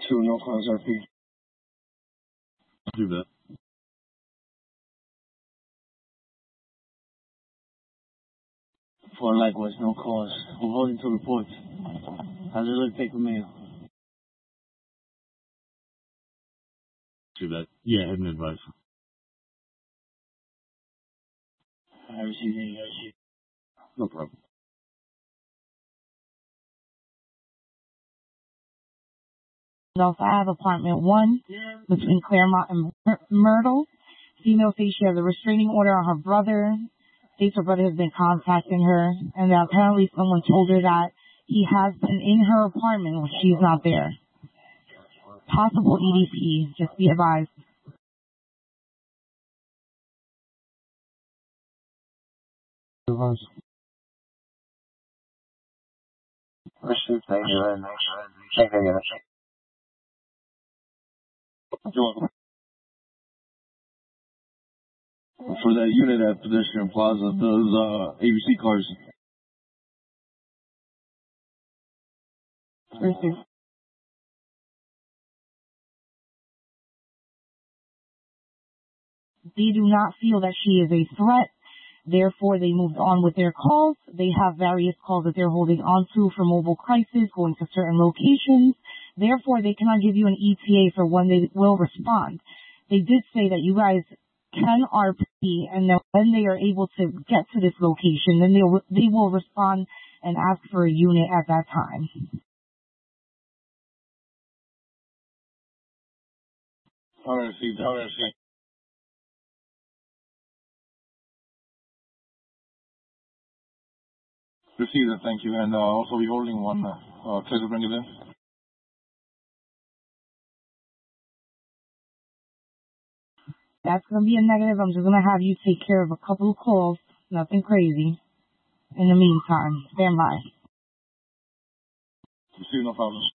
2, no cause RP. Do that. For likewise, no cause. We're holding to report. How's it look, paper mail? Do that. Yeah, head and advice. I received any issue. No problem. Also, I have apartment 1 between Claremont and Myrtle. Female says she has a restraining order on her brother. States her brother has been contacting her, and that apparently someone told her that he has been in her apartment when she's not there. Possible EDP, just be advised. Received, thank you very much. Thank you. You're welcome. For that unit at Pedestrian Plaza, those ABC cars. Received. They do not feel that she is a threat. Therefore, they moved on with their calls. They have various calls that they're holding on to for mobile crisis, going to certain locations. Therefore, they cannot give you an ETA for when they will respond. They did say that you guys can RP, and then when they are able to get to this location, then they will respond and ask for a unit at that time. All right, received. Received it, thank you. And also be holding one. Try to bring it in. That's going to be a negative. I'm just going to have you take care of a couple of calls. Nothing crazy. In the meantime, stand by. Received, no problem.